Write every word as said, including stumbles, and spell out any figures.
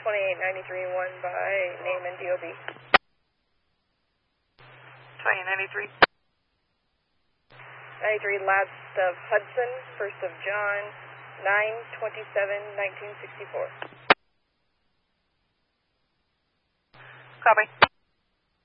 twenty-eight ninety-three one by name and D O B. twenty-eight ninety-three. ninety-three last of Hudson, first of John, nine twenty-seven nineteen sixty-four. Copy.